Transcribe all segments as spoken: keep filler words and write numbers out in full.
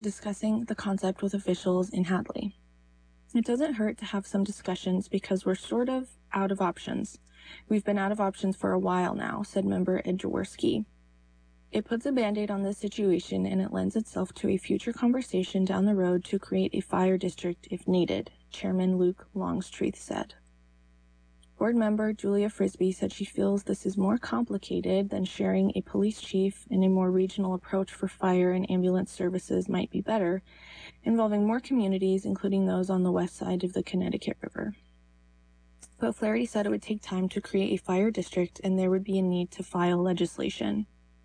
discussing the concept with officials in Hadley. It doesn't hurt to have some discussions because we're sort of out of options. We've been out of options for a while now, said member Ed Jaworski. It puts a Band-Aid on this situation and it lends itself to a future conversation down the road to create a fire district if needed, Chairman Luke Longstreet said. Board member Julia Frisbee said she feels this is more complicated than sharing a police chief, and a more regional approach for fire and ambulance services might be better, involving more communities, including those on the west side of the Connecticut River. But Flaherty said it would take time to create a fire district and there would be a need to file legislation.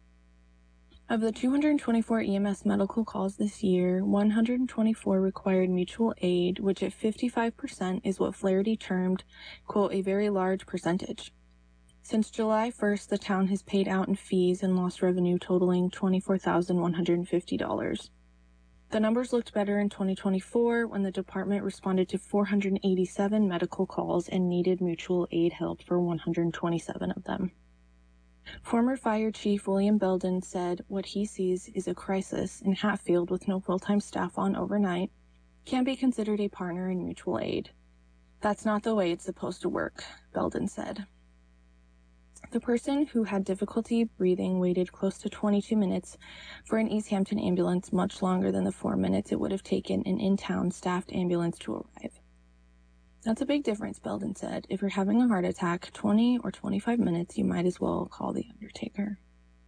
Of the two hundred twenty-four E M S medical calls this year, one hundred twenty-four required mutual aid, which at fifty-five percent is what Flaherty termed, quote, a very large percentage. Since July first, the town has paid out in fees and lost revenue totaling twenty-four thousand one hundred fifty dollars. The numbers looked better in twenty twenty-four when the department responded to four hundred eighty-seven medical calls and needed mutual aid help for one hundred twenty-seven of them. Former Fire Chief William Belden said what he sees is a crisis in Hatfield with no full-time staff on overnight can be considered a partner in mutual aid. That's not the way it's supposed to work, Belden said. The person who had difficulty breathing waited close to twenty-two minutes for an East Hampton ambulance, much longer than the four minutes it would have taken an in-town staffed ambulance to arrive. That's a big difference, Belden said. If you're having a heart attack, twenty or twenty-five minutes, you might as well call the undertaker.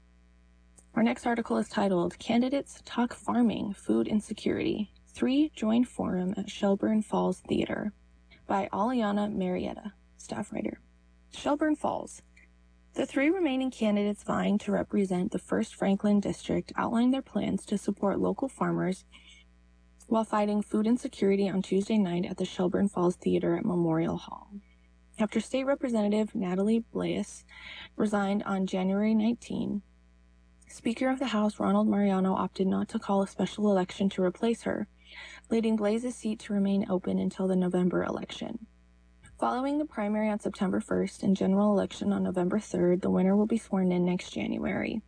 Our next article is titled, Candidates Talk Farming, Food Insecurity. Three Join Forum at Shelburne Falls Theater by Aliana Marietta, staff writer. Shelburne Falls. The three remaining candidates vying to represent the first Franklin District outlined their plans to support local farmers while fighting food insecurity on Tuesday night at the Shelburne Falls Theater at Memorial Hall. After State Representative Natalie Blais resigned on January nineteenth, Speaker of the House Ronald Mariano opted not to call a special election to replace her, leaving Blais's seat to remain open until the November election. Following the primary on September first and general election on November third, the winner will be sworn in next January.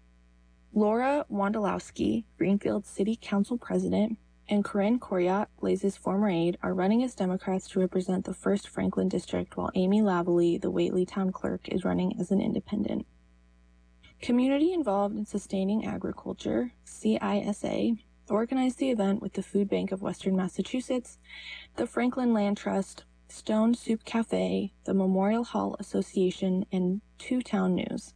Laura Wondolowski, Greenfield City Council President, and Corinne Coryat, Blais's former aide, are running as Democrats to represent the first Franklin District, while Amy Lavallee, the Whately Town Clerk, is running as an independent. Community Involved in Sustaining Agriculture, C I S A, organized the event with the Food Bank of Western Massachusetts, the Franklin Land Trust, Stone Soup Cafe, the Memorial Hall Association, and Two Town News.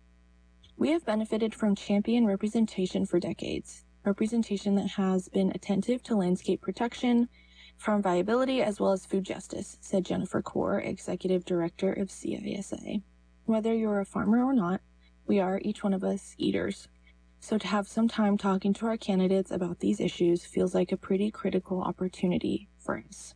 We have benefited from champion representation for decades, representation that has been attentive to landscape protection, farm viability, as well as food justice, said Jennifer Kaur, Executive Director of C I S A. Whether you're a farmer or not, we are, each one of us, eaters. So to have some time talking to our candidates about these issues feels like a pretty critical opportunity for us.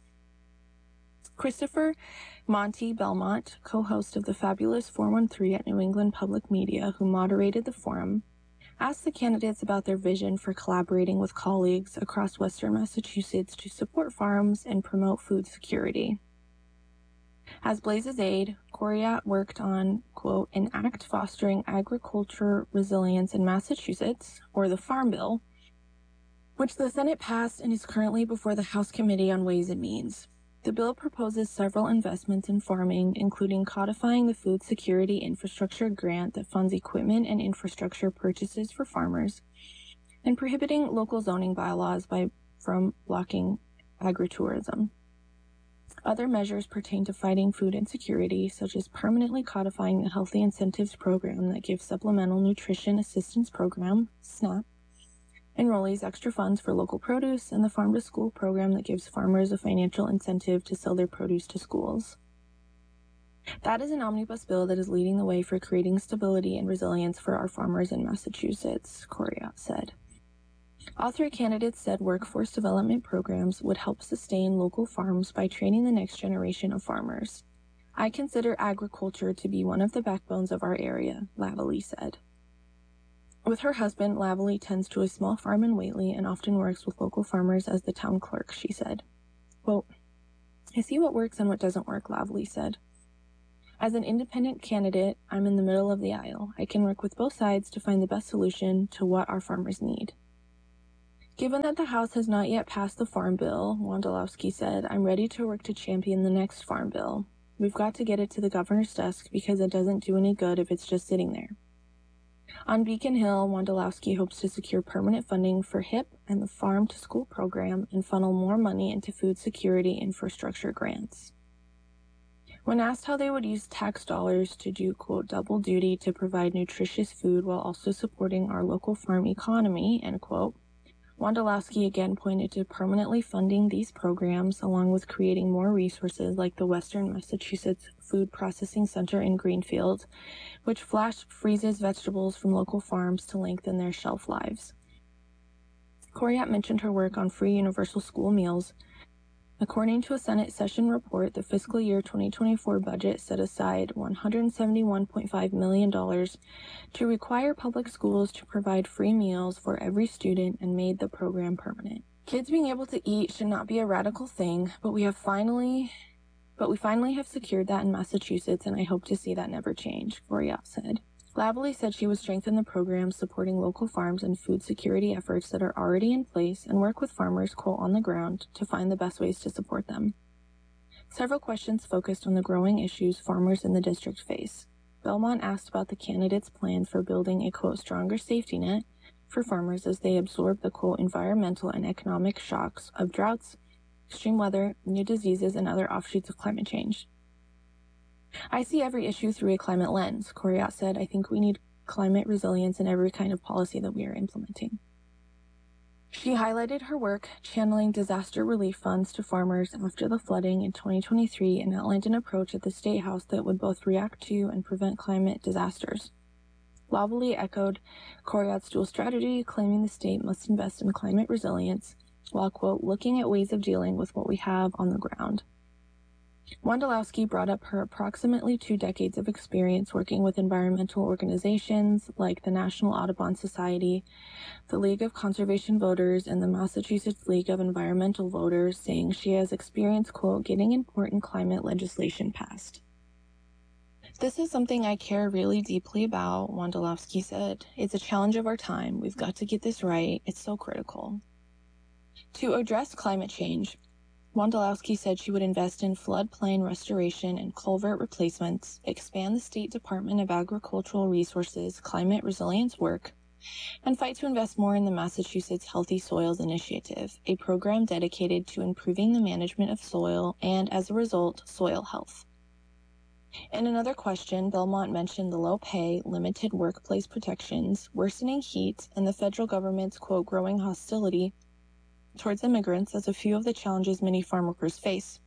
Christopher Monty Belmont, co-host of the fabulous four one three at New England Public Media, who moderated the forum, asked the candidates about their vision for collaborating with colleagues across Western Massachusetts to support farms and promote food security. As Blais's aide, Coryat worked on, quote, an act fostering agriculture resilience in Massachusetts, or the Farm Bill, which the Senate passed and is currently before the House Committee on Ways and Means. The bill proposes several investments in farming, including codifying the Food Security Infrastructure Grant that funds equipment and infrastructure purchases for farmers, and prohibiting local zoning bylaws by from blocking agritourism. Other measures pertain to fighting food insecurity, such as permanently codifying the Healthy Incentives Program that gives Supplemental Nutrition Assistance Program, SNAP, enrollees extra funds for local produce, and the Farm to School program that gives farmers a financial incentive to sell their produce to schools. That is an omnibus bill that is leading the way for creating stability and resilience for our farmers in Massachusetts, Coryat said. All three candidates said workforce development programs would help sustain local farms by training the next generation of farmers. I consider agriculture to be one of the backbones of our area, Lavallee said. With her husband, Lavallee tends to a small farm in Whately and often works with local farmers as the town clerk, she said. Quote, I see what works and what doesn't work, Lavallee said. As an independent candidate, I'm in the middle of the aisle. I can work with both sides to find the best solution to what our farmers need. Given that the House has not yet passed the Farm Bill, Wondolowski said, I'm ready to work to champion the next Farm Bill. We've got to get it to the governor's desk because it doesn't do any good if it's just sitting there. On Beacon Hill, Wondolowski hopes to secure permanent funding for H I P and the Farm to School program and funnel more money into food security infrastructure grants. When asked how they would use tax dollars to do, quote, double duty to provide nutritious food while also supporting our local farm economy, end quote, Wondolowski again pointed to permanently funding these programs along with creating more resources like the Western Massachusetts Food Processing Center in Greenfield, which flash freezes vegetables from local farms to lengthen their shelf lives. Coriat mentioned her work on free universal school meals. According to a Senate session report, the fiscal year twenty twenty-four budget set aside one hundred seventy-one point five million dollars to require public schools to provide free meals for every student and made the program permanent. Kids being able to eat should not be a radical thing, but we have finally, but we finally have secured that in Massachusetts, and I hope to see that never change, Coriat said. Lavallee said she would strengthen the program supporting local farms and food security efforts that are already in place and work with farmers, quote, on the ground to find the best ways to support them. Several questions focused on the growing issues farmers in the district face. Belmont asked about the candidates' plan for building a, quote, stronger safety net for farmers as they absorb the, quote, environmental and economic shocks of droughts, extreme weather, new diseases, and other offshoots of climate change. I see every issue through a climate lens, Coriat said. I think we need climate resilience in every kind of policy that we are implementing. She highlighted her work channeling disaster relief funds to farmers after the flooding in twenty twenty-three and outlined an approach at the State House that would both react to and prevent climate disasters. Lavallee echoed Coriat's dual strategy, claiming the state must invest in climate resilience while, quote, looking at ways of dealing with what we have on the ground. Wondolowski brought up her approximately two decades of experience working with environmental organizations like the National Audubon Society, the League of Conservation Voters, and the Massachusetts League of Environmental Voters, saying she has experience, quote, getting important climate legislation passed. This is something I care really deeply about, Wondolowski said. It's a challenge of our time. We've got to get this right. It's so critical. To address climate change, Wondolowski said she would invest in floodplain restoration and culvert replacements, expand the State Department of Agricultural Resources climate resilience work, and fight to invest more in the Massachusetts Healthy Soils Initiative, a program dedicated to improving the management of soil and, as a result, soil health. In another question, Belmont mentioned the low pay, limited workplace protections, worsening heat, and the federal government's, quote, growing hostility towards immigrants as a few of the challenges many farm workers face.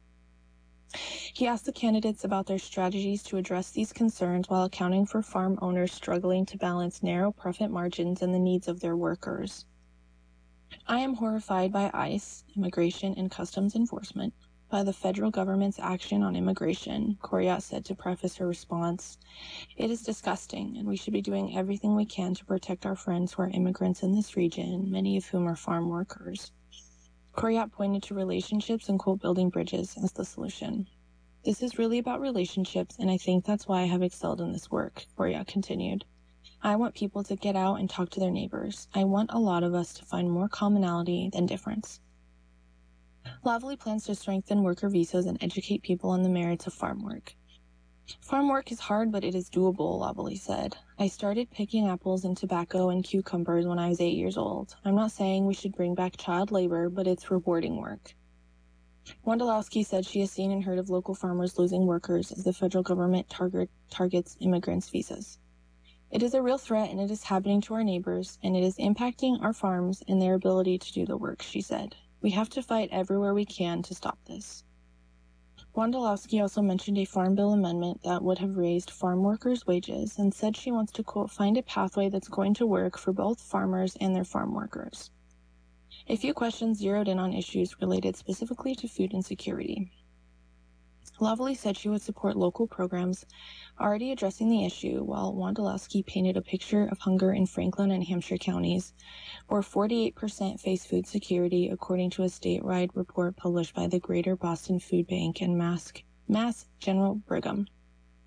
He asked the candidates about their strategies to address these concerns while accounting for farm owners struggling to balance narrow profit margins and the needs of their workers. I am horrified by ICE, Immigration and Customs Enforcement, by the federal government's action on immigration, Coriat said to preface her response. It is disgusting, and we should be doing everything we can to protect our friends who are immigrants in this region, many of whom are farm workers. Coriat pointed to relationships and, quote, building bridges as the solution. This is really about relationships, and I think that's why I have excelled in this work, Coriat continued. I want people to get out and talk to their neighbors. I want a lot of us to find more commonality than difference. Lavallee plans to strengthen worker visas and educate people on the merits of farm work. Farm work is hard, but it is doable, Lavallee said. I started picking apples and tobacco and cucumbers when I was eight years old. I'm not saying we should bring back child labor, but it's rewarding work. Wondolowski said she has seen and heard of local farmers losing workers as the federal government target, targets immigrants' visas. It is a real threat, and it is happening to our neighbors, and it is impacting our farms and their ability to do the work, she said. We have to fight everywhere we can to stop this. Wondolowski also mentioned a Farm Bill amendment that would have raised farm workers' wages and said she wants to, quote, find a pathway that's going to work for both farmers and their farm workers. A few questions zeroed in on issues related specifically to food insecurity. Lavallee said she would support local programs already addressing the issue, while Wondolowski painted a picture of hunger in Franklin and Hampshire counties, where forty-eight percent face food security, according to a statewide report published by the Greater Boston Food Bank and Mass, Mass General Brigham.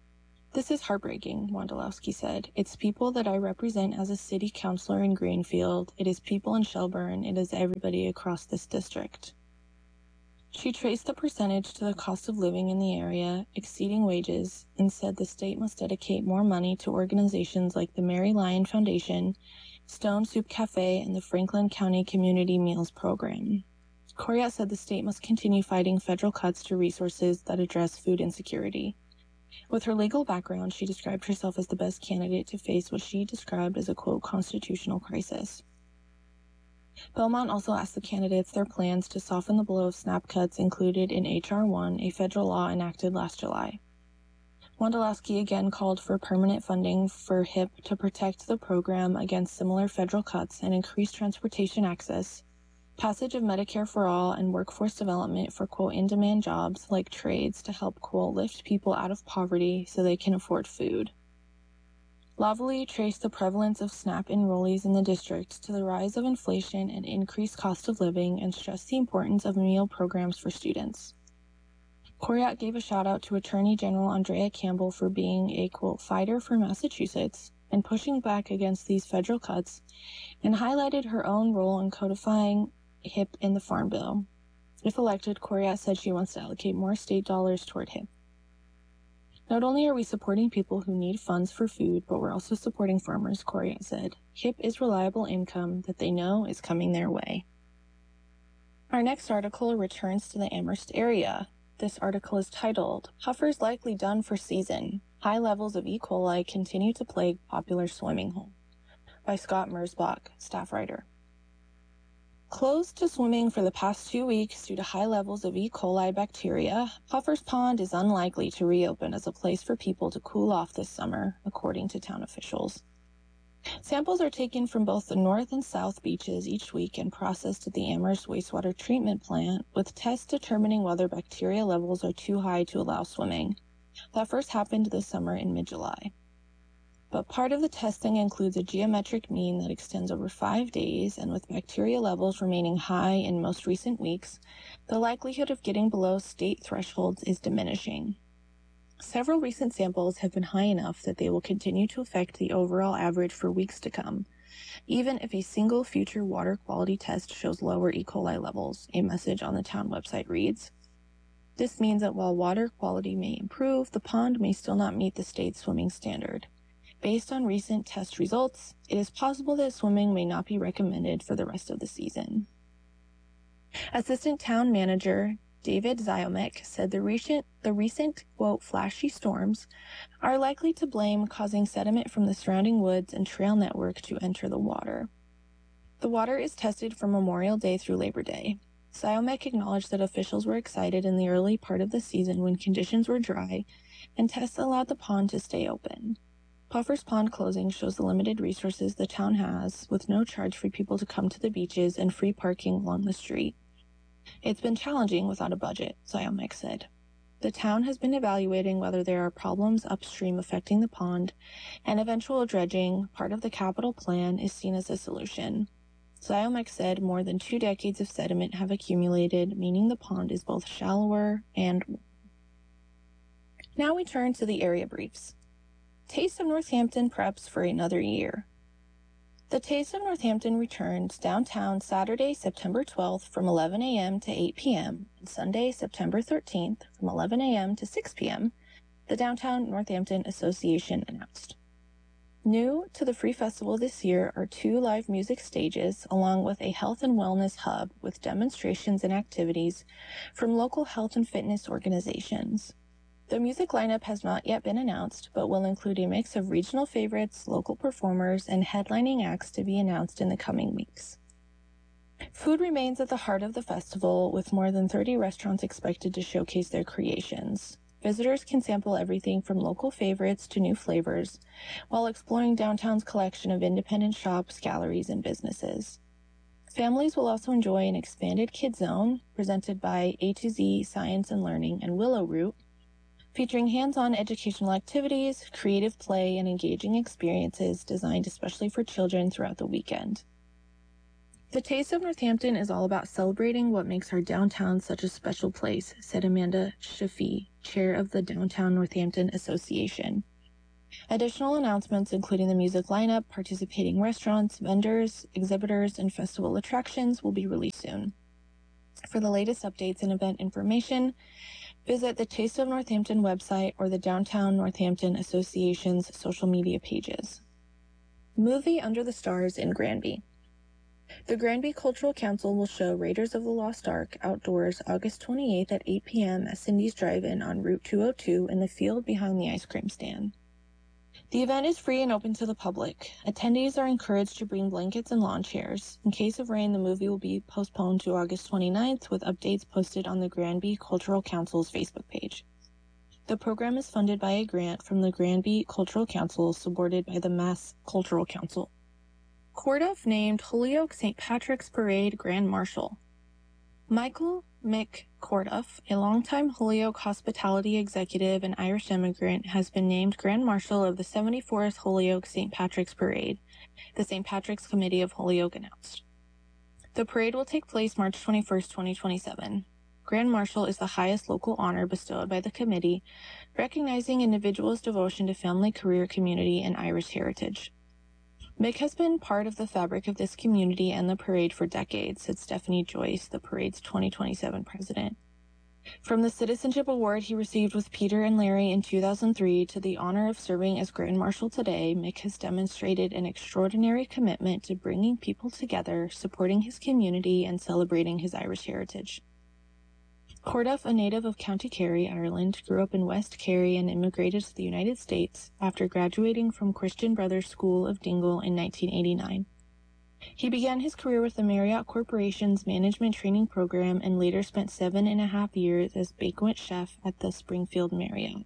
"This is heartbreaking," Wondolowski said. "It's people that I represent as a city councilor in Greenfield. It is people in Shelburne. It is everybody across this district." She traced the percentage to the cost of living in the area, exceeding wages, and said the state must dedicate more money to organizations like the Mary Lyon Foundation, Stone Soup Cafe, and the Franklin County Community Meals Program. Coryat said the state must continue fighting federal cuts to resources that address food insecurity. With her legal background, she described herself as the best candidate to face what she described as a, quote, constitutional crisis. Belmont also asked the candidates their plans to soften the blow of SNAP cuts included in H R one, a federal law enacted last July. Wondolowski again called for permanent funding for H I P to protect the program against similar federal cuts and increase transportation access, passage of Medicare for All, and workforce development for, quote, in-demand jobs like trades to help, quote, lift people out of poverty so they can afford food. Lavallee traced the prevalence of SNAP enrollees in the district to the rise of inflation and increased cost of living and stressed the importance of meal programs for students. Coryat gave a shout-out to Attorney General Andrea Campbell for being a, quote, fighter for Massachusetts and pushing back against these federal cuts, and highlighted her own role in codifying H I P in the Farm Bill. If elected, Coryat said she wants to allocate more state dollars toward H I P. "Not only are we supporting people who need funds for food, but we're also supporting farmers," Coryat said. "H I P is reliable income that they know is coming their way." Our next article returns to the Amherst area. This article is titled, "Huffers Likely Done for Season. High Levels of E. coli Continue to Plague Popular Swimming Hole," by Scott Merzbach, staff writer. Closed to swimming for the past two weeks due to high levels of E. coli bacteria, Huffers Pond is unlikely to reopen as a place for people to cool off this summer, according to town officials. Samples are taken from both the north and south beaches each week and processed at the Amherst wastewater treatment plant, with tests determining whether bacteria levels are too high to allow swimming. That first happened this summer in mid-July. But part of the testing includes a geometric mean that extends over five days, and with bacteria levels remaining high in most recent weeks, the likelihood of getting below state thresholds is diminishing. Several recent samples have been high enough that they will continue to affect the overall average for weeks to come, even if a single future water quality test shows lower E. coli levels, a message on the town website reads. This means that while water quality may improve, the pond may still not meet the state swimming standard. Based on recent test results, it is possible that swimming may not be recommended for the rest of the season. Assistant Town Manager David Ziomek said the recent, the recent, quote, flashy storms are likely to blame causing sediment from the surrounding woods and trail network to enter the water. The water is tested from Memorial Day through Labor Day. Ziomek acknowledged that officials were excited in the early part of the season when conditions were dry, and tests allowed the pond to stay open. Huffers Pond closing shows the limited resources the town has, with no charge for people to come to the beaches and free parking along the street. It's been challenging without a budget, Ziomek said. The town has been evaluating whether there are problems upstream affecting the pond, and eventual dredging, part of the capital plan, is seen as a solution. Ziomek said more than two decades of sediment have accumulated, meaning the pond is both shallower and... Now we turn to the area briefs. Taste of Northampton preps for another year. The Taste of Northampton returns downtown Saturday, September twelfth from eleven a.m. to eight p.m. and Sunday, September thirteenth from eleven a.m. to six p.m., the Downtown Northampton Association announced. New to the Free Festival this year are two live music stages along with a health and wellness hub with demonstrations and activities from local health and fitness organizations. The music lineup has not yet been announced, but will include a mix of regional favorites, local performers, and headlining acts to be announced in the coming weeks. Food remains at the heart of the festival, with more than thirty restaurants expected to showcase their creations. Visitors can sample everything from local favorites to new flavors, while exploring downtown's collection of independent shops, galleries, and businesses. Families will also enjoy an expanded Kids Zone, presented by A to Z Science and Learning and Willow Root, featuring hands-on educational activities, creative play, and engaging experiences designed especially for children throughout the weekend. The Taste of Northampton is all about celebrating what makes our downtown such a special place, said Amanda Shafi, chair of the Downtown Northampton Association. Additional announcements, including the music lineup, participating restaurants, vendors, exhibitors, and festival attractions, will be released soon. For the latest updates and event information, visit the Taste of Northampton website or the Downtown Northampton Association's social media pages. Movie Under the Stars in Granby. The Granby Cultural Council will show Raiders of the Lost Ark outdoors August twenty-eighth at eight p.m. at Cindy's Drive-In on Route two oh two in the field behind the ice cream stand. The event is free and open to the public. Attendees are encouraged to bring blankets and lawn chairs. In case of rain, the movie will be postponed to August twenty-ninth, with updates posted on the Granby Cultural Council's Facebook page. The program is funded by a grant from the Granby Cultural Council, supported by the Mass Cultural Council. Corduff named Holyoke Saint Patrick's Parade Grand Marshal. Michael Mick Corduff, a longtime Holyoke hospitality executive and Irish immigrant, has been named Grand Marshal of the seventy-fourth Holyoke Saint Patrick's Parade, the Saint Patrick's Committee of Holyoke announced. The parade will take place March twenty-first, twenty twenty-seven. Grand Marshal is the highest local honor bestowed by the committee, recognizing individuals' devotion to family, career, community, and Irish heritage. Mick has been part of the fabric of this community and the parade for decades, said Stephanie Joyce, the parade's twenty twenty-seven president. From the citizenship award he received with Peter and Larry in two thousand three to the honor of serving as Grand Marshal today, Mick has demonstrated an extraordinary commitment to bringing people together, supporting his community, and celebrating his Irish heritage. Corduff, a native of County Kerry, Ireland, grew up in West Kerry and immigrated to the United States after graduating from Christian Brothers School of Dingle in nineteen eighty-nine. He began his career with the Marriott Corporation's management training program and later spent seven and a half years as banquet chef at the Springfield Marriott.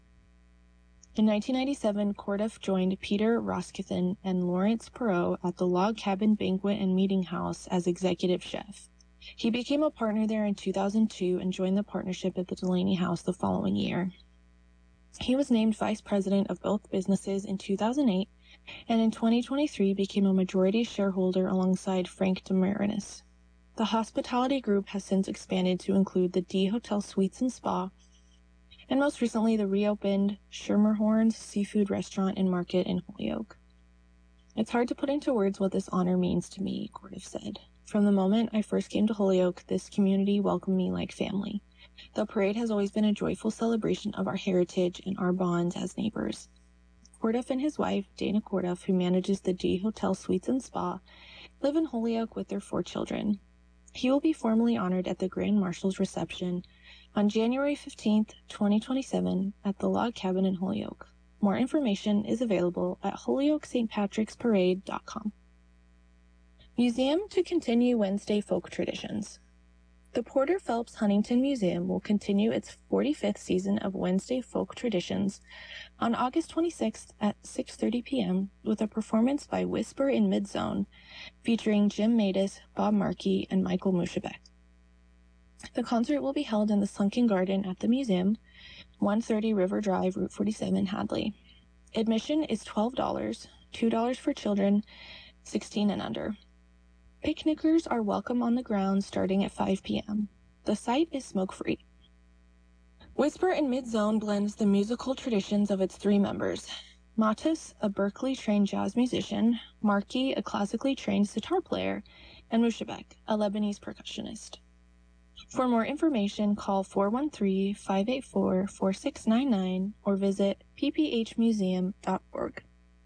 In nineteen ninety-seven, Corduff joined Peter Roskithin and Lawrence Perot at the Log Cabin Banquet and Meeting House as executive chef. He became a partner there in two thousand two and joined the partnership at the Delaney House the following year. He was named vice president of both businesses in two thousand eight, and in twenty twenty-three became a majority shareholder alongside Frank DeMarinis. The hospitality group has since expanded to include the D Hotel Suites and Spa, and most recently the reopened Schermerhorn's Seafood Restaurant and Market in Holyoke. It's hard to put into words what this honor means to me, Corduff said. From the moment I first came to Holyoke, this community welcomed me like family. The parade has always been a joyful celebration of our heritage and our bonds as neighbors. Corduff and his wife, Dana Corduff, who manages the D Hotel Suites and Spa, live in Holyoke with their four children. He will be formally honored at the Grand Marshal's reception on January fifteenth, twenty twenty-seven at the Log Cabin in Holyoke. More information is available at holyoke st patricks parade dot com. Museum to continue Wednesday folk traditions. The Porter Phelps Huntington Museum will continue its forty-fifth season of Wednesday folk traditions on August twenty-sixth at six thirty p.m. with a performance by Whisper in Midzone featuring Jim Matus, Bob Markey, and Michael Mushabek. The concert will be held in the Sunken Garden at the museum, one thirty River Drive, Route forty-seven, Hadley. Admission is twelve dollars, two dollars for children, sixteen and under. Picnickers are welcome on the grounds starting at five p.m. The site is smoke-free. Whisper in Midzone blends the musical traditions of its three members. Matus, a Berkeley-trained jazz musician, Markey, a classically trained sitar player, and Mushabek, a Lebanese percussionist. For more information, call four one three, five eight four, four six nine nine or visit p p h museum dot org.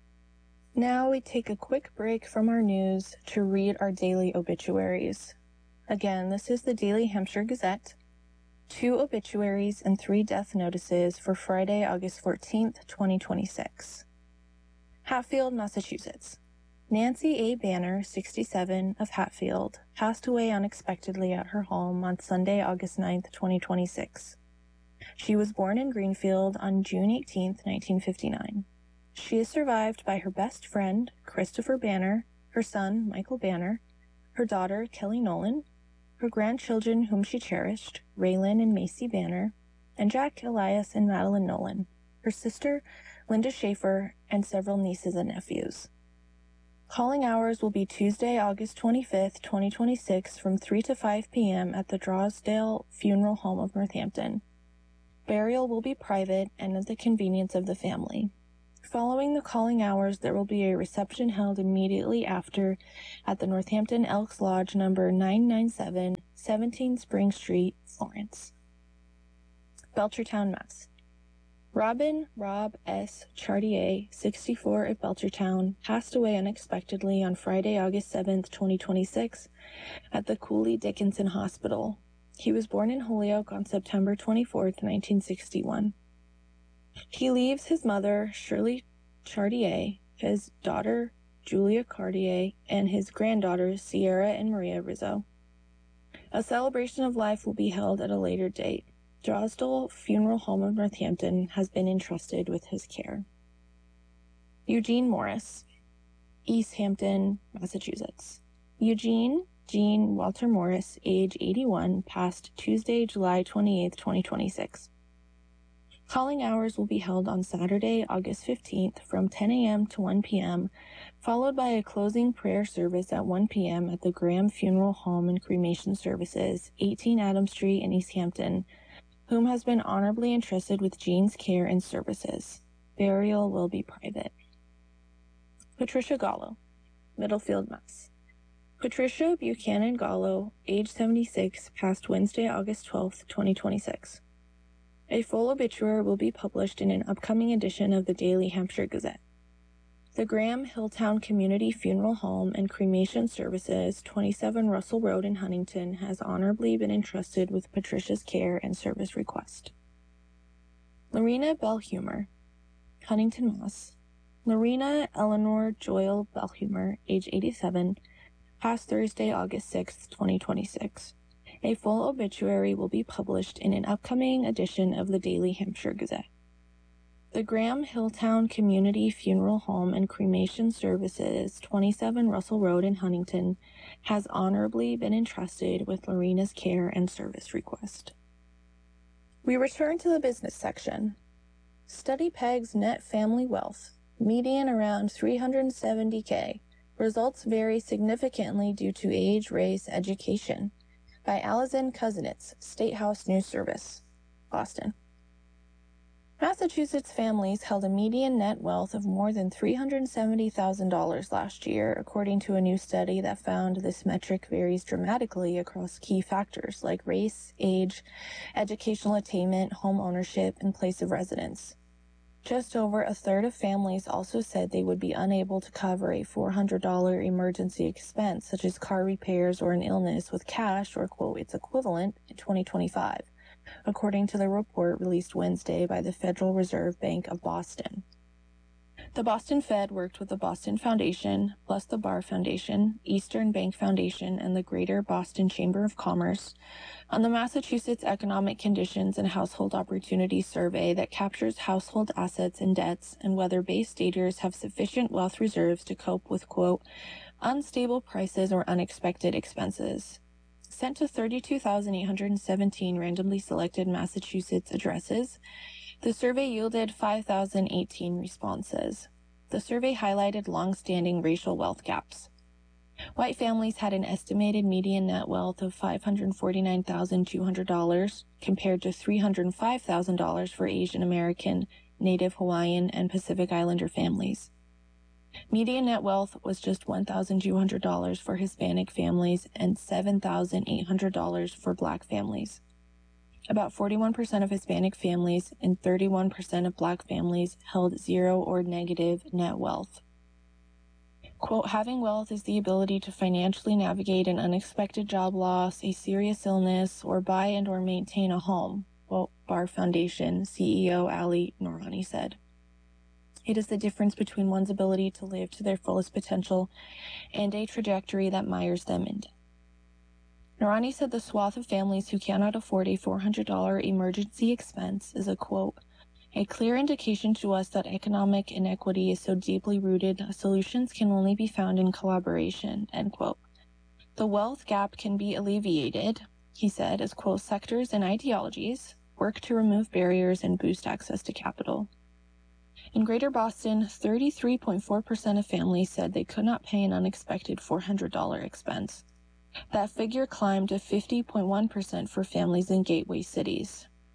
Now we take a quick break from our news to read our daily obituaries. Again, this is the Daily Hampshire Gazette. Two obituaries and three death notices for Friday, August fourteenth, twenty twenty-six. Hatfield, Massachusetts. Nancy A. Banner, sixty-seven, of Hatfield, passed away unexpectedly at her home on Sunday, August ninth, twenty twenty-six. She was born in Greenfield on June eighteenth, nineteen fifty-nine. She is survived by her best friend, Christopher Banner, her son, Michael Banner, her daughter, Kelly Nolan, her grandchildren whom she cherished, Raylan and Macy Banner, and Jack, Elias, and Madeline Nolan, her sister, Linda Schaefer, and several nieces and nephews. Calling hours will be Tuesday, August twenty-fifth, twenty twenty-six from three to five p.m. at the Drosdale Funeral Home of Northampton. Burial will be private and at the convenience of the family. Following the calling hours, there will be a reception held immediately after at the Northampton Elks Lodge number nine ninety-seven, seventeen Spring Street, Florence. Belchertown, Mass. Robin Rob S. Chartier, sixty-four, of Belchertown, passed away unexpectedly on Friday, August seventh, twenty twenty-six, at the Cooley Dickinson Hospital. He was born in Holyoke on September twenty-fourth, nineteen sixty-one. He leaves his mother, Shirley Chartier, his daughter, Julia Cartier, and his granddaughters, Sierra and Maria Rizzo. A celebration of life will be held at a later date. Drosdale Funeral Home of Northampton has been entrusted with his care. Eugene Morris, East Hampton, Massachusetts. Eugene Jean Walter Morris, age eighty-one, passed Tuesday, July twenty-eighth, twenty twenty-six. Calling hours will be held on Saturday, August fifteenth from ten a.m. to one p.m., followed by a closing prayer service at one p.m. at the Graham Funeral Home and Cremation Services, eighteen Adams Street in East Hampton, whom has been honorably entrusted with Jean's care and services. Burial will be private. Patricia Gallo, Middlefield, Mass. Patricia Buchanan Gallo, age seventy-six, passed Wednesday, August twelfth, twenty twenty-six. A full obituary will be published in an upcoming edition of the Daily Hampshire Gazette. The Graham Hilltown Community Funeral Home and Cremation Services, twenty-seven Russell Road in Huntington, has honorably been entrusted with Patricia's care and service request. Lorena Belhumer, Huntington, Mass. Lorena Eleanor Joyle Belhumer, age eighty-seven, passed Thursday, August sixth, twenty twenty-six. A full obituary will be published in an upcoming edition of the Daily Hampshire Gazette. The Graham Hilltown Community Funeral Home and Cremation Services, twenty-seven Russell Road in Huntington, has honorably been entrusted with Lorena's care and service request. We return to the business section. Study pegs net family wealth, median around three hundred seventy thousand. Results vary significantly due to age, race, education. By Alison Kuznets, State House News Service, Boston. Massachusetts families held a median net wealth of more than three hundred seventy thousand dollars last year, according to a new study that found this metric varies dramatically across key factors like race, age, educational attainment, home ownership, and place of residence. Just over a third of families also said they would be unable to cover a four hundred dollars emergency expense, such as car repairs or an illness, with cash or, quote, its equivalent in twenty twenty-five, according to the report released Wednesday by the Federal Reserve Bank of Boston. The Boston Fed worked with the Boston Foundation, plus the Barr Foundation, Eastern Bank Foundation, and the Greater Boston Chamber of Commerce on the Massachusetts Economic Conditions and Household Opportunities Survey that captures household assets and debts and whether base staters have sufficient wealth reserves to cope with, quote, unstable prices or unexpected expenses. Sent to thirty-two thousand eight hundred seventeen randomly selected Massachusetts addresses, the survey yielded five thousand eighteen responses. The survey highlighted long-standing racial wealth gaps. White families had an estimated median net wealth of five hundred forty-nine thousand two hundred dollars compared to three hundred five thousand dollars for Asian American, Native Hawaiian, and Pacific Islander families. Median net wealth was just one thousand two hundred dollars for Hispanic families and seven thousand eight hundred dollars for Black families. About forty-one percent of Hispanic families and thirty-one percent of Black families held zero or negative net wealth. Quote, having wealth is the ability to financially navigate an unexpected job loss, a serious illness, or buy and or maintain a home, quote, Barr Foundation C E O Ali Noorani said. It is the difference between one's ability to live to their fullest potential and a trajectory that mires them in debt. Noorani said the swath of families who cannot afford a four hundred dollars emergency expense is a, quote, a clear indication to us that economic inequity is so deeply rooted, solutions can only be found in collaboration, end quote. The wealth gap can be alleviated, he said, as, quote, sectors and ideologies work to remove barriers and boost access to capital. In Greater Boston, thirty-three point four percent of families said they could not pay an unexpected four hundred dollars expense. That figure climbed to fifty point one percent for families in gateway cities.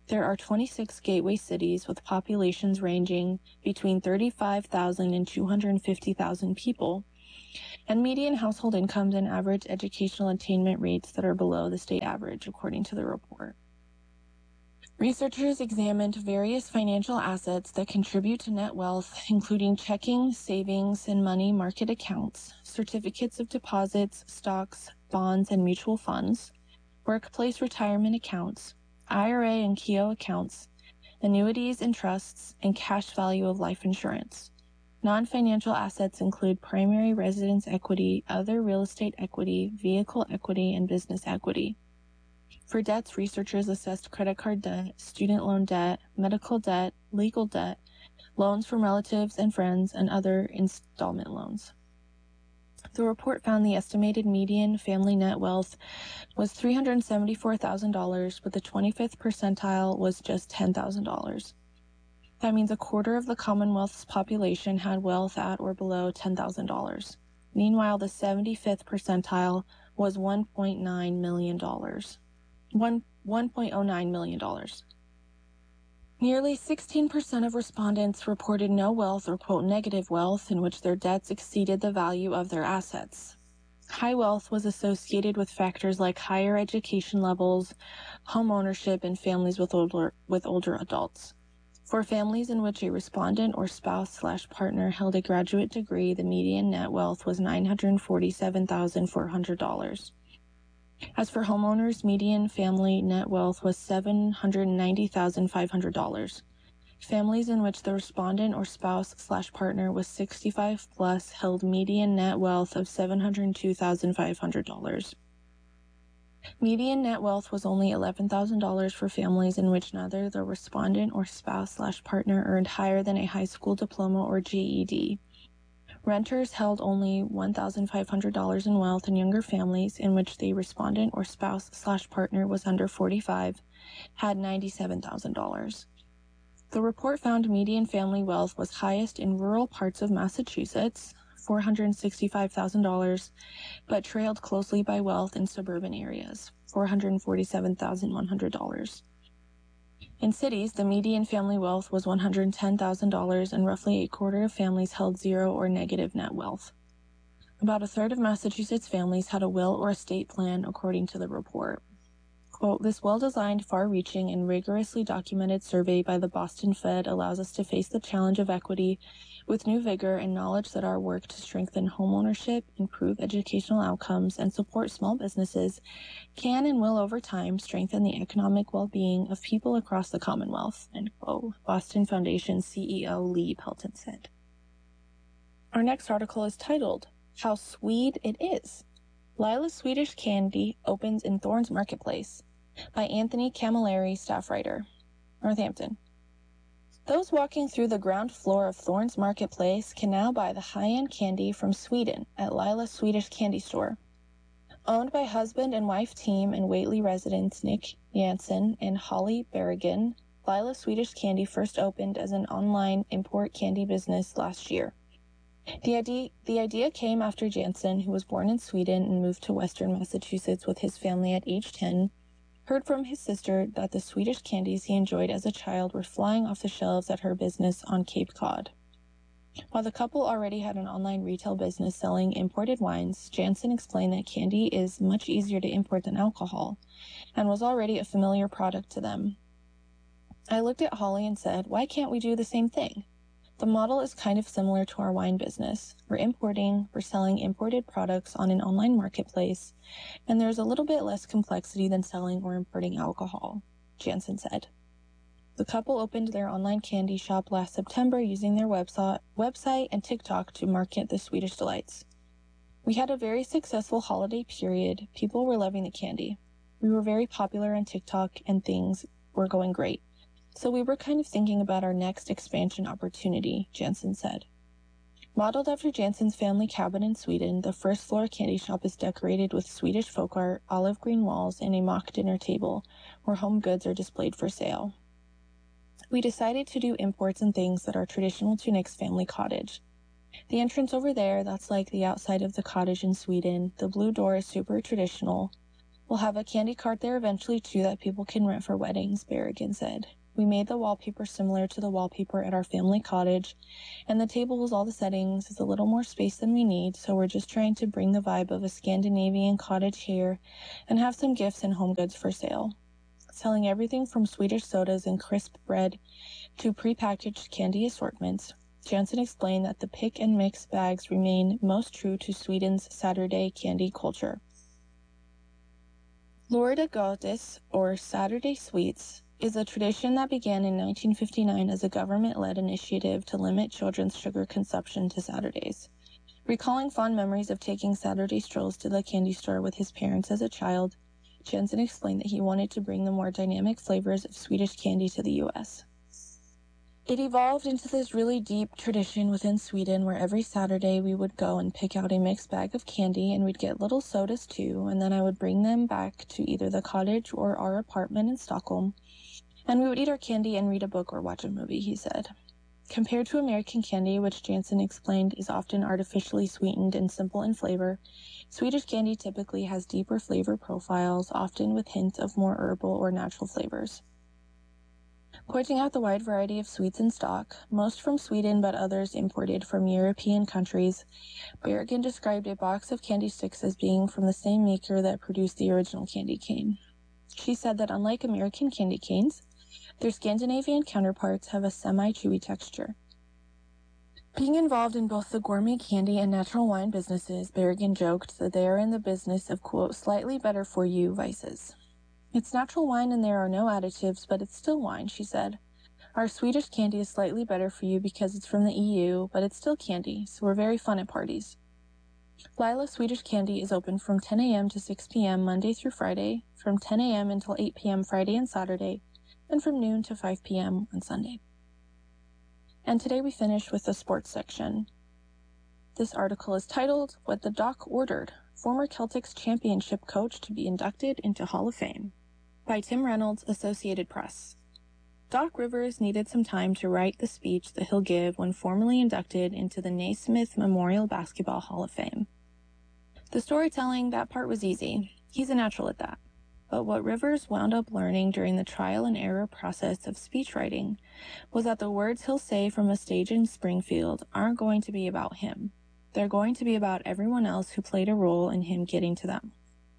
There are twenty-six gateway cities with populations ranging between thirty-five thousand and two hundred fifty thousand people, and median household incomes and average educational attainment rates that are below the state average, according to the report. Researchers examined various financial assets that contribute to net wealth, including checking, savings, and money market accounts, certificates of deposits, stocks, bonds, and mutual funds, workplace retirement accounts, I R A and Keogh accounts, annuities and trusts, and cash value of life insurance. Non-financial assets include primary residence equity, other real estate equity, vehicle equity, and business equity. For debts, researchers assessed credit card debt, student loan debt, medical debt, legal debt, loans from relatives and friends, and other installment loans. The report found the estimated median family net wealth was three hundred seventy-four thousand dollars, but the twenty-fifth percentile was just ten thousand dollars. That means a quarter of the Commonwealth's population had wealth at or below ten thousand dollars. Meanwhile, the seventy-fifth percentile was one point nine million dollars. one point zero nine million dollars. Nearly sixteen percent of respondents reported no wealth or, quote, negative wealth in which their debts exceeded the value of their assets. High wealth was associated with factors like higher education levels, home ownership, and families with older, with older adults. For families in which a respondent or spouse slash partner held a graduate degree, the median net wealth was nine hundred forty-seven thousand four hundred dollars. As for homeowners, median family net wealth was seven hundred ninety thousand five hundred dollars. Families in which the respondent or spouse slash partner was sixty-five plus held median net wealth of seven hundred two thousand five hundred dollars. Median net wealth was only eleven thousand dollars for families in which neither the respondent or spouse slash partner earned higher than a high school diploma or G E D. Renters held only one thousand five hundred dollars in wealth, and younger families in which the respondent or spouse slash partner was under forty-five had ninety-seven thousand dollars. The report found median family wealth was highest in rural parts of Massachusetts, four hundred sixty-five thousand dollars, but trailed closely by wealth in suburban areas, four hundred forty-seven thousand one hundred dollars. In cities, the median family wealth was one hundred ten thousand dollars, and roughly a quarter of families held zero or negative net wealth. About a third of Massachusetts families had a will or estate plan, according to the report. Quote, "This well-designed, far-reaching, and rigorously documented survey by the Boston Fed allows us to face the challenge of equity with new vigor and knowledge that our work to strengthen homeownership, improve educational outcomes, and support small businesses can and will over time strengthen the economic well-being of people across the Commonwealth," end quote, Boston Foundation C E O Lee Pelton said. Our next article is titled, "How Swede It Is. Lila Swedish Candy Opens in Thorns Marketplace," by Anthony Camilleri, staff writer, Northampton. Those walking through the ground floor of Thorns Marketplace can now buy the high-end candy from Sweden at Lila Swedish Candy Store. Owned by husband and wife team and Whately residents Nick Jansen and Holly Berrigan, Lila Swedish Candy first opened as an online import candy business last year. The idea, the idea came after Jansen, who was born in Sweden and moved to Western Massachusetts with his family at age ten, heard from his sister that the Swedish candies he enjoyed as a child were flying off the shelves at her business on Cape Cod. While the couple already had an online retail business selling imported wines, Jansen explained that candy is much easier to import than alcohol, and was already a familiar product to them. I looked at Holly and said, "Why can't we do the same thing? The model is kind of similar to our wine business. We're importing, we're selling imported products on an online marketplace, and there's a little bit less complexity than selling or importing alcohol," Jansen said. The couple opened their online candy shop last September using their website, website and TikTok to market the Swedish delights. "We had a very successful holiday period. People were loving the candy. We were very popular on TikTok and things were going great. So we were kind of thinking about our next expansion opportunity," Jansen said. Modeled after Jansen's family cabin in Sweden, the first floor candy shop is decorated with Swedish folk art, olive green walls, and a mock dinner table where home goods are displayed for sale. "We decided to do imports and things that are traditional to Nick's family cottage. The entrance over there, that's like the outside of the cottage in Sweden. The blue door is super traditional. We'll have a candy cart there eventually, too, that people can rent for weddings, Berrigan said. We made the wallpaper similar to the wallpaper at our family cottage, and the table with all the settings is a little more space than we need, so we're just trying to bring the vibe of a Scandinavian cottage here and have some gifts and home goods for sale. Selling everything from Swedish sodas and crisp bread to prepackaged candy assortments, Jansen explained that the pick and mix bags remain most true to Sweden's Saturday candy culture. Lördagsgodis, or Saturday Sweets, is a tradition that began in nineteen fifty-nine as a government-led initiative to limit children's sugar consumption to Saturdays. Recalling fond memories of taking Saturday strolls to the candy store with his parents as a child, Jansen explained that he wanted to bring the more dynamic flavors of Swedish candy to the U S. It evolved into this really deep tradition within Sweden where every Saturday we would go and pick out a mixed bag of candy, and we'd get little sodas too, and then I would bring them back to either the cottage or our apartment in Stockholm, and we would eat our candy and read a book or watch a movie, he said. Compared to American candy, which Jansen explained is often artificially sweetened and simple in flavor, Swedish candy typically has deeper flavor profiles, often with hints of more herbal or natural flavors. Pointing out the wide variety of sweets in stock, most from Sweden but others imported from European countries, Berrigan described a box of candy sticks as being from the same maker that produced the original candy cane. She said that unlike American candy canes, their Scandinavian counterparts have a semi-chewy texture. Being involved in both the gourmet candy and natural wine businesses, Berrigan joked that they are in the business of, quote, slightly better for you vices. It's natural wine and there are no additives, but it's still wine, she said. Our Swedish candy is slightly better for you because it's from the E U, but it's still candy, so we're very fun at parties. Lila Swedish Candy is open from ten a.m. to six p.m. Monday through Friday, from ten a.m. until eight p.m. Friday and Saturday, and from noon to five p.m. on Sunday. And today we finish with the sports section. This article is titled, What the Doc Ordered, Former Celtics Championship Coach to be Inducted into Hall of Fame, by Tim Reynolds, Associated Press. Doc Rivers needed some time to write the speech that he'll give when formally inducted into the Naismith Memorial Basketball Hall of Fame. The storytelling, that part was easy. He's a natural at that. But what Rivers wound up learning during the trial and error process of speech writing was that the words he'll say from a stage in Springfield aren't going to be about him. They're going to be about everyone else who played a role in him getting to them.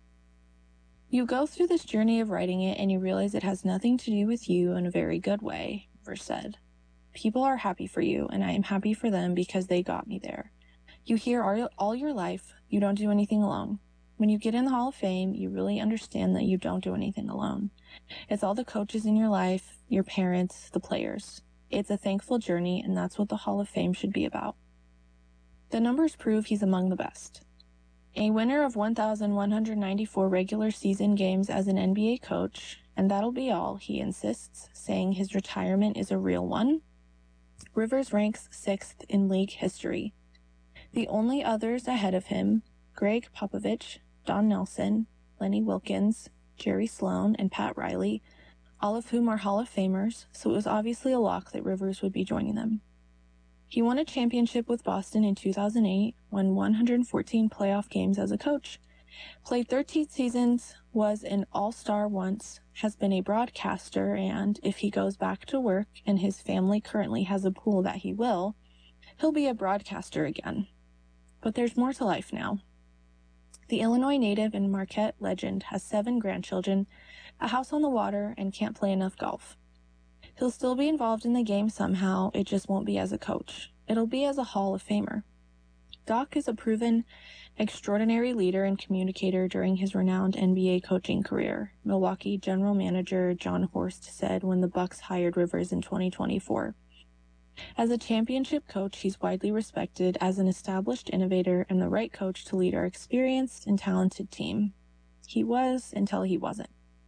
You go through this journey of writing it and you realize it has nothing to do with you in a very good way, Rivers said. People are happy for you, and I am happy for them because they got me there. You hear all, all your life, you don't do anything alone. When you get in the Hall of Fame, you really understand that you don't do anything alone. It's all the coaches in your life, your parents, the players. It's a thankful journey, and that's what the Hall of Fame should be about. The numbers prove he's among the best. A winner of one thousand one hundred ninety-four regular season games as an N B A coach, and that'll be all, he insists, saying his retirement is a real one. Rivers ranks sixth in league history. The only others ahead of him, Greg Popovich, Don Nelson, Lenny Wilkens, Jerry Sloan, and Pat Riley, all of whom are Hall of Famers, so it was obviously a lock that Rivers would be joining them. He won a championship with Boston in two thousand eight, won one hundred fourteen playoff games as a coach, played thirteen seasons, was an all-star once, has been a broadcaster, and if he goes back to work and his family currently has a pool that he will, he'll be a broadcaster again. But there's more to life now. The Illinois native and Marquette legend has seven grandchildren, a house on the water, and can't play enough golf. He'll still be involved in the game somehow, it just won't be as a coach. It'll be as a Hall of Famer. Doc is a proven, extraordinary leader and communicator during his renowned N B A coaching career, Milwaukee general manager John Horst said when the Bucks hired Rivers in twenty twenty-four. As a championship coach, he's widely respected as an established innovator and the right coach to lead our experienced and talented team. He was until he wasn't.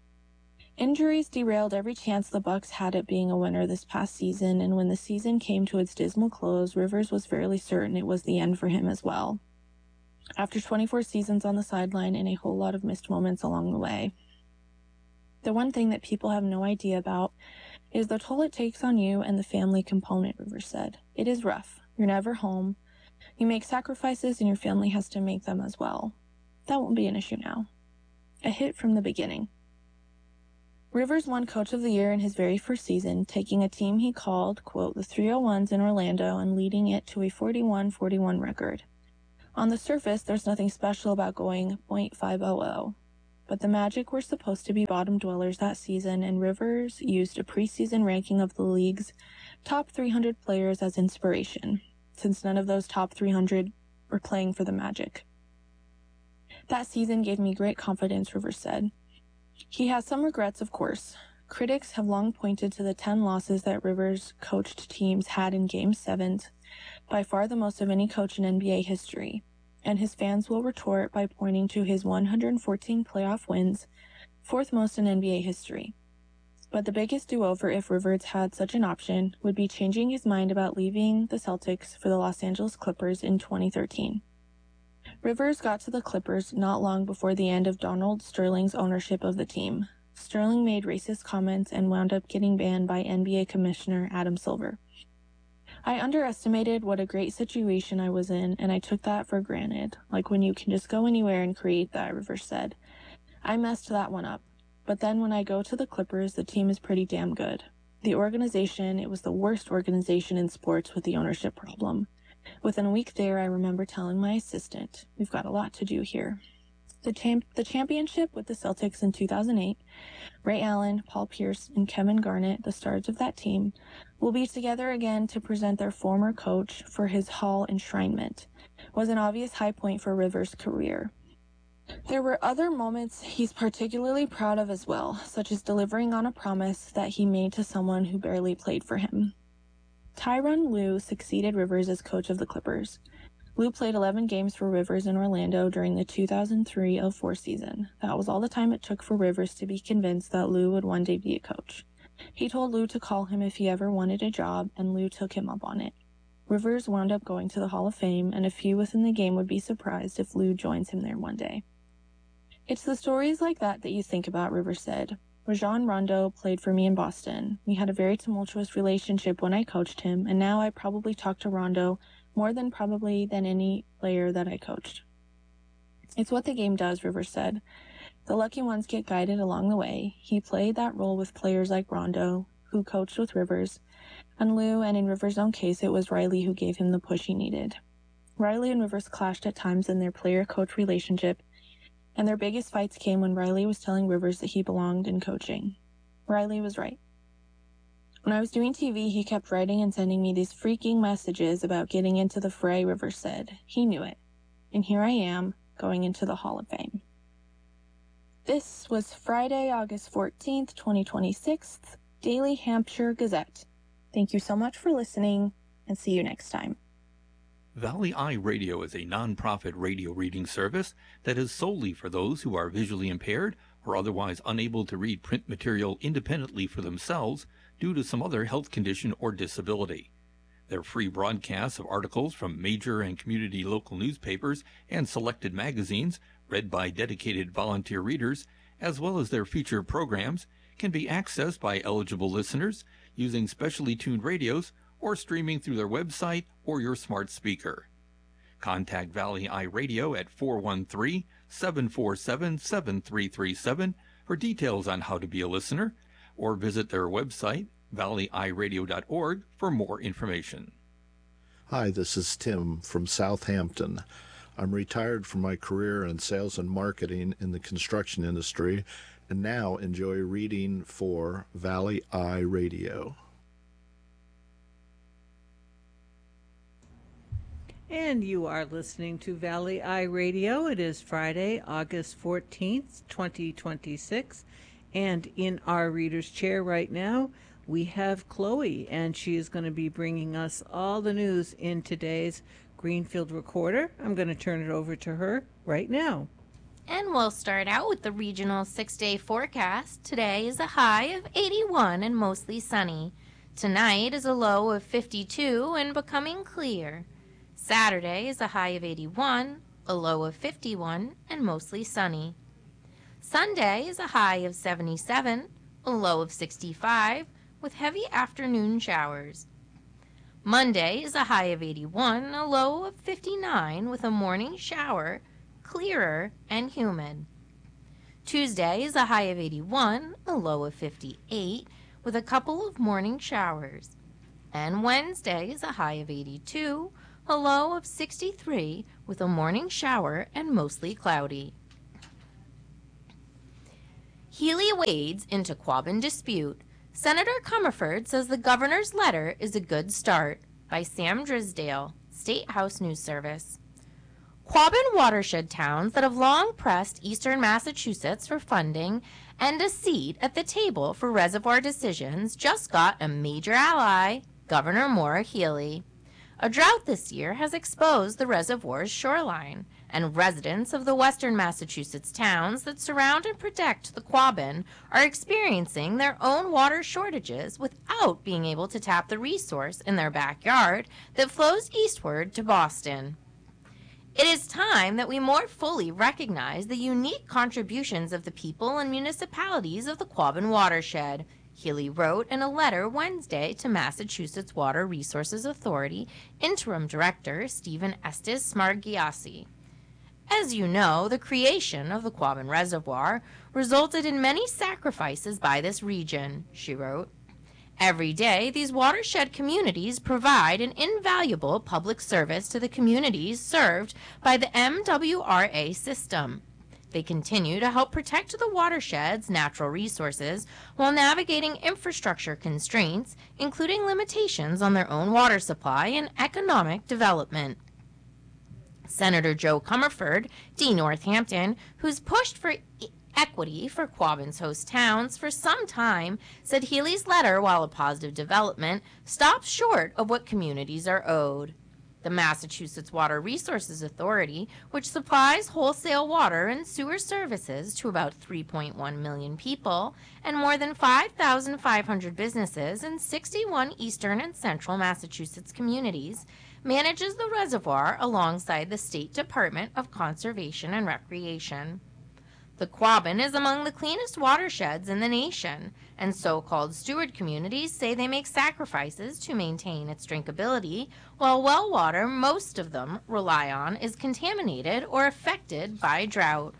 Injuries derailed every chance the Bucks had at being a winner this past season, and when the season came to its dismal close, Rivers was fairly certain it was the end for him as well. After twenty-four seasons on the sideline and a whole lot of missed moments along the way. The one thing that people have no idea about is the toll it takes on you and the family component, Rivers said. It is rough. You're never home. You make sacrifices and your family has to make them as well. That won't be an issue now. a hit from the beginning. Rivers won Coach of the Year in his very first season, taking a team he called, quote, the three oh ones in Orlando and leading it to a forty-one forty-one record. On the surface, there's nothing special about going point five hundred, but the Magic were supposed to be bottom dwellers that season, and Rivers used a preseason ranking of the league's top three hundred players as inspiration, since none of those top three hundred were playing for the Magic. That season gave me great confidence, Rivers said. He has some regrets, of course. Critics have long pointed to the ten losses that Rivers coached teams had in Game sevens, by far the most of any coach in N B A history, and his fans will retort by pointing to his one hundred fourteen playoff wins, fourth most in N B A history. But the biggest do-over, if Rivers had such an option, would be changing his mind about leaving the Celtics for the Los Angeles Clippers in twenty thirteen. Rivers got to the Clippers not long before the end of Donald Sterling's ownership of the team. Sterling made racist comments and wound up getting banned by N B A Commissioner Adam Silver. I underestimated what a great situation I was in, and I took that for granted, like when you can just go anywhere and create that, Rivers said. I messed that one up. But then when I go to the Clippers, the team is pretty damn good. The organization, it was the worst organization in sports with the ownership problem. Within a week there, I remember telling my assistant, we've got a lot to do here. The, champ- the championship with the Celtics in two thousand eight, Ray Allen, Paul Pierce, and Kevin Garnett, the stars of that team, will be together again to present their former coach for his Hall enshrinement, was an obvious high point for Rivers' career. There were other moments he's particularly proud of as well, such as delivering on a promise that he made to someone who barely played for him. Tyronn Lue succeeded Rivers as coach of the Clippers. Lue played eleven games for Rivers in Orlando during the two thousand three oh four season. That was all the time it took for Rivers to be convinced that Lue would one day be a coach. He told Lue to call him if he ever wanted a job, and Lue took him up on it. Rivers wound up going to the Hall of Fame, and a few within the game would be surprised if Lue joins him there one day. It's the stories like that that you think about, Rivers said. Rajon Rondo played for me in Boston. We had a very tumultuous relationship when I coached him, and now I probably talk to Rondo more than probably than any player that I coached. It's what the game does, Rivers said. The lucky ones get guided along the way. He played that role with players like Rondo, who coached with Rivers, and Lue, and in Rivers' own case, it was Riley who gave him the push he needed. Riley and Rivers clashed at times in their player-coach relationship, and their biggest fights came when Riley was telling Rivers that he belonged in coaching. Riley was right. When I was doing T V, he kept writing and sending me these freaking messages about getting into the fray, Rivers said. He knew it. And here I am, going into the Hall of Fame. This was Friday, August fourteenth, twenty twenty-six, Daily Hampshire Gazette. Thank you so much for listening, and see you next time. Valley Eye Radio is a nonprofit radio reading service that is solely for those who are visually impaired or otherwise unable to read print material independently for themselves due to some other health condition or disability. Their free broadcasts of articles from major and community local newspapers and selected magazines, read by dedicated volunteer readers, as well as their feature programs, can be accessed by eligible listeners using specially tuned radios or streaming through their website or your smart speaker. Contact Valley Eye Radio at four one three, seven four seven, seven three three seven for details on how to be a listener, or visit their website, valley eye radio dot org, for more information. Hi, this is Tim from Southampton. I'm retired from my career in sales and marketing in the construction industry and now enjoy reading for Valley Eye Radio. And you are listening to Valley Eye Radio. It is Friday, August fourteenth, twenty twenty-six. And in our reader's chair right now, we have Chloe, and she is going to be bringing us all the news in today's Greenfield Recorder. I'm going to turn it over to her right now. And we'll start out with the regional six-day forecast. Today is a high of eighty-one and mostly sunny. Tonight is a low of fifty-two and becoming clear. Saturday is a high of eighty-one, a low of fifty-one, and mostly sunny. Sunday is a high of seventy-seven, a low of sixty-five, with heavy afternoon showers. Monday is a high of eighty-one, a low of fifty-nine, with a morning shower, clearer and humid. Tuesday is a high of eighty-one, a low of fifty-eight, with a couple of morning showers. And Wednesday is a high of eighty-two, a low of sixty-three, with a morning shower and mostly cloudy. Healy wades into Quabbin dispute. Senator Comerford says the governor's letter is a good start. By Sam Drisdale, State House News Service. Quabbin watershed towns that have long pressed eastern Massachusetts for funding and a seat at the table for reservoir decisions just got a major ally, Governor Maura Healey. A drought this year has exposed the reservoir's shoreline, and residents of the western Massachusetts towns that surround and protect the Quabbin are experiencing their own water shortages without being able to tap the resource in their backyard that flows eastward to Boston. It is time that we more fully recognize the unique contributions of the people and municipalities of the Quabbin watershed, Healey wrote in a letter Wednesday to Massachusetts Water Resources Authority Interim Director Stephen Estes Smargiassi. As you know, the creation of the Quabbin Reservoir resulted in many sacrifices by this region, she wrote. Every day, these watershed communities provide an invaluable public service to the communities served by the M W R A system. They continue to help protect the watershed's natural resources while navigating infrastructure constraints, including limitations on their own water supply and economic development. Senator Joe Comerford, D. Northampton, who's pushed for e- equity for Quabbin's host towns for some time, said Healey's letter, while a positive development, stops short of what communities are owed. The Massachusetts Water Resources Authority, which supplies wholesale water and sewer services to about three point one million people and more than five thousand five hundred businesses in sixty-one eastern and central Massachusetts communities, manages the reservoir alongside the State Department of Conservation and Recreation. The Quabbin is among the cleanest watersheds in the nation, and so-called steward communities say they make sacrifices to maintain its drinkability, while well water most of them rely on is contaminated or affected by drought.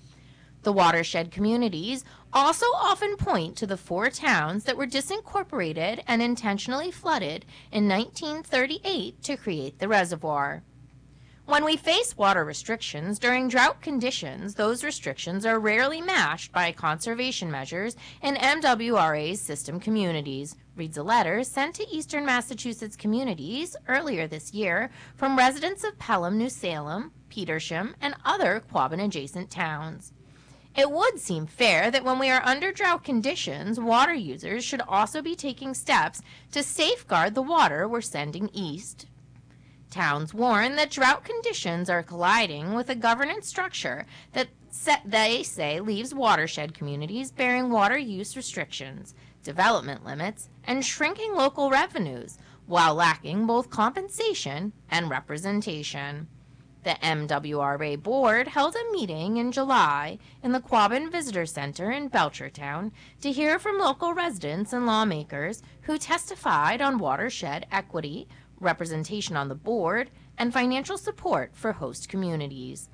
The watershed communities also often point to the four towns that were disincorporated and intentionally flooded in nineteen thirty-eight to create the reservoir. When we face water restrictions during drought conditions, those restrictions are rarely matched by conservation measures in M W R A's system communities, reads a letter sent to Eastern Massachusetts communities earlier this year from residents of Pelham, New Salem, Petersham, and other Quabbin-adjacent towns. It would seem fair that when we are under drought conditions, water users should also be taking steps to safeguard the water we're sending east. Towns warn that drought conditions are colliding with a governance structure that set, they say leaves watershed communities bearing water use restrictions, development limits, and shrinking local revenues, while lacking both compensation and representation. The M W R A board held a meeting in July in the Quabbin Visitor Center in Belchertown to hear from local residents and lawmakers who testified on watershed equity, representation on the board, and financial support for host communities.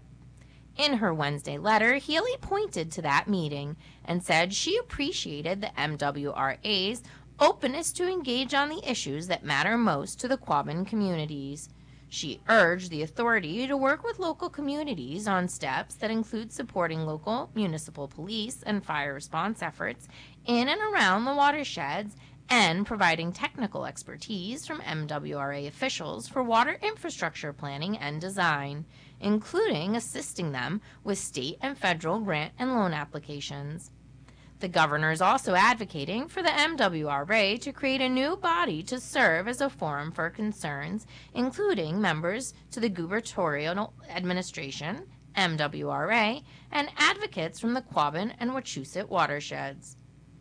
In her Wednesday letter, Healey pointed to that meeting and said she appreciated the M W R A's openness to engage on the issues that matter most to the Quabbin communities. She urged the authority to work with local communities on steps that include supporting local municipal police and fire response efforts in and around the watersheds and providing technical expertise from M W R A officials for water infrastructure planning and design, including assisting them with state and federal grant and loan applications. The governor is also advocating for the M W R A to create a new body to serve as a forum for concerns, including members to the gubernatorial administration, M W R A, and advocates from the Quabbin and Wachusett watersheds.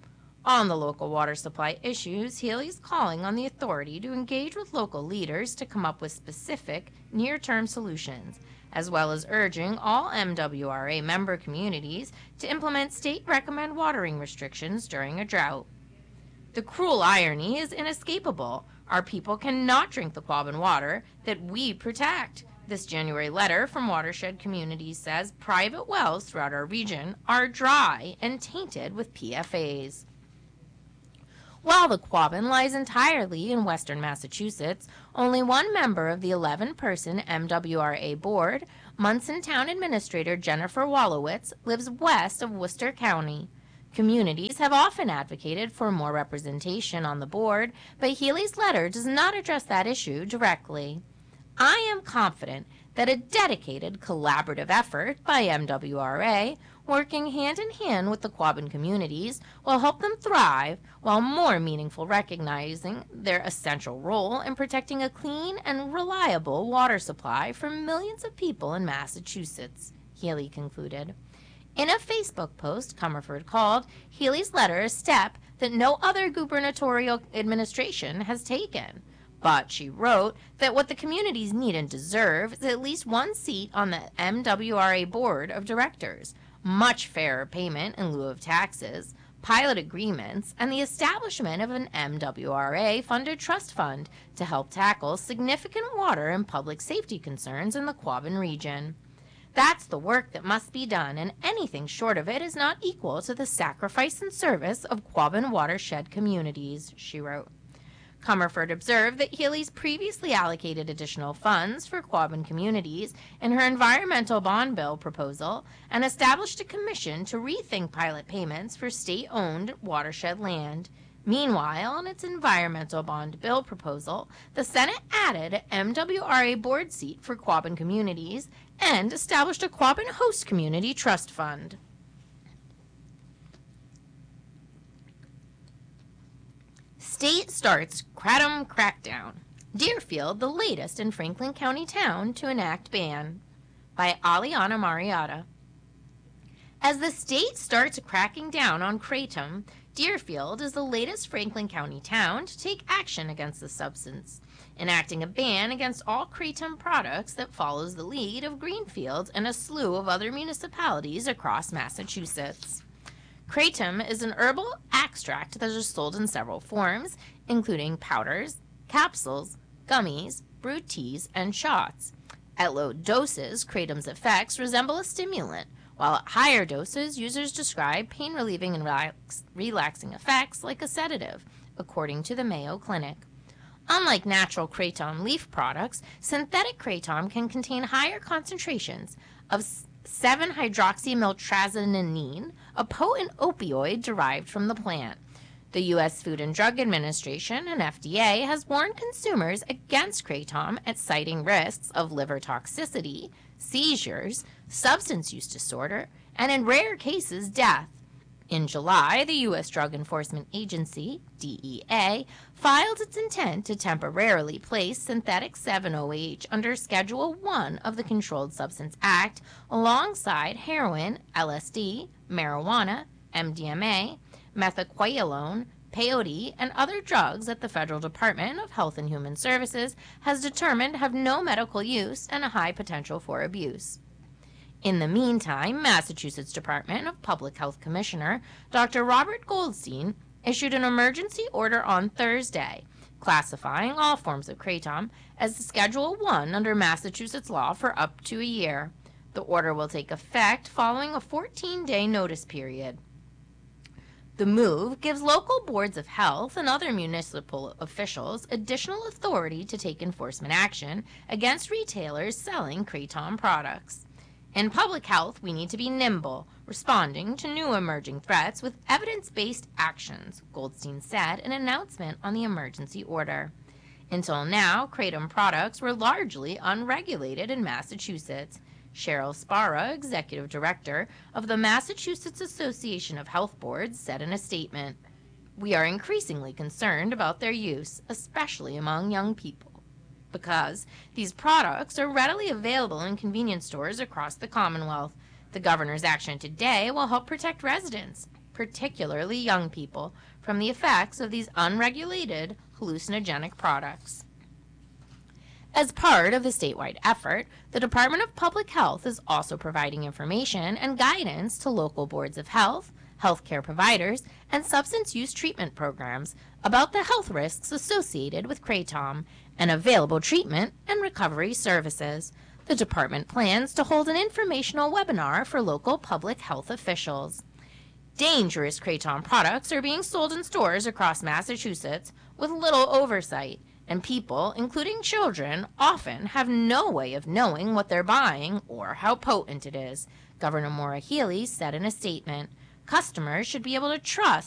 On the local water supply issues, Healey's calling on the authority to engage with local leaders to come up with specific, near-term solutions, as well as urging all M W R A member communities to implement state-recommend watering restrictions during a drought. The cruel irony is inescapable. Our people cannot drink the Quabbin water that we protect. This January letter from Watershed Communities says private wells throughout our region are dry and tainted with P F As. While the Quabbin lies entirely in western Massachusetts, only one member of the eleven-person M W R A board, Munson Town Administrator Jennifer Wallowitz, lives west of Worcester County. Communities have often advocated for more representation on the board, but Healy's letter does not address that issue directly. I am confident that a dedicated collaborative effort by M W R A, working hand in hand with the Quabbin communities, will help them thrive while more meaningful recognizing their essential role in protecting a clean and reliable water supply for millions of people in Massachusetts, Healy concluded. In a Facebook post, Comerford called Healy's letter a step that no other gubernatorial administration has taken. But she wrote that what the communities need and deserve is at least one seat on the M W R A Board of Directors, much fairer payment in lieu of taxes, pilot agreements, and the establishment of an M W R A-funded trust fund to help tackle significant water and public safety concerns in the Quabbin region. That's the work that must be done, and anything short of it is not equal to the sacrifice and service of Quabbin watershed communities, she wrote. Comerford observed that Healy's previously allocated additional funds for Quabbin communities in her environmental bond bill proposal and established a commission to rethink pilot payments for state-owned watershed land. Meanwhile, in its environmental bond bill proposal, the Senate added an M W R A board seat for Quabbin communities and established a Quabbin host community trust fund. State starts Kratom crackdown. Deerfield, the latest in Franklin County town to enact ban. By Aliana Marietta. As the state starts cracking down on kratom, Deerfield is the latest Franklin County town to take action against the substance, enacting a ban against all kratom products that follows the lead of Greenfield and a slew of other municipalities across Massachusetts. Kratom is an herbal extract that is sold in several forms, including powders, capsules, gummies, brewed teas, and shots. At low doses, kratom's effects resemble a stimulant, while at higher doses, users describe pain-relieving and relax- relaxing effects like a sedative, according to the Mayo Clinic. Unlike natural kratom leaf products, synthetic kratom can contain higher concentrations of seven hydroxymiltrazanine, a potent opioid derived from the plant. The U S Food and Drug Administration and F D A has warned consumers against kratom at citing risks of liver toxicity, seizures, substance use disorder, and in rare cases, death. In July, the U S Drug Enforcement Agency, D E A, filed its intent to temporarily place synthetic seven O H under Schedule one of the Controlled Substance Act alongside heroin, L S D, marijuana, M D M A, methaqualone, peyote, and other drugs that the Federal Department of Health and Human Services has determined have no medical use and a high potential for abuse. In the meantime, Massachusetts Department of Public Health Commissioner Doctor Robert Goldstein issued an emergency order on Thursday, classifying all forms of kratom as Schedule one under Massachusetts law for up to a year. The order will take effect following a fourteen-day notice period. The move gives local boards of health and other municipal officials additional authority to take enforcement action against retailers selling kratom products. In public health, we need to be nimble, responding to new emerging threats with evidence-based actions, Goldstein said in an announcement on the emergency order. Until now, kratom products were largely unregulated in Massachusetts. Cheryl Sparra, executive director of the Massachusetts Association of Health Boards, said in a statement, "We are increasingly concerned about their use, especially among young people, because these products are readily available in convenience stores across the Commonwealth. The governor's action today will help protect residents, particularly young people, from the effects of these unregulated hallucinogenic products." As part of the statewide effort, the Department of Public Health is also providing information and guidance to local boards of health, healthcare providers, and substance use treatment programs about the health risks associated with kratom and available treatment and recovery services. The The department plans to hold an informational webinar for local public health officials. Dangerous Kraton products are being sold in stores across Massachusetts with little oversight, and people, including children, often have no way of knowing what they're buying or how potent it is, Governor Maura Healey said in a statement. Customers should be able to trust